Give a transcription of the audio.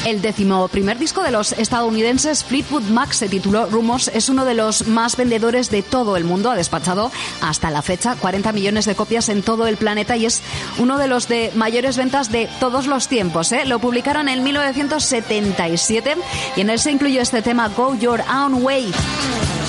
El 11º disco de los estadounidenses Fleetwood Mac se tituló Rumors. Es uno de los más vendedores de todo el mundo. Ha despachado hasta la fecha 40 millones de copias en todo el planeta y es uno de los de mayores ventas de todos los tiempos, ¿eh? Lo publicaron en 1977 y en él se incluyó este tema Go Your Own Way.